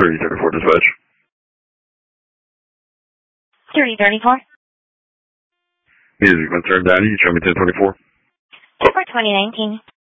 3034 dispatch. 3034. Music concern, Daddy. You show me 1024. For 2019.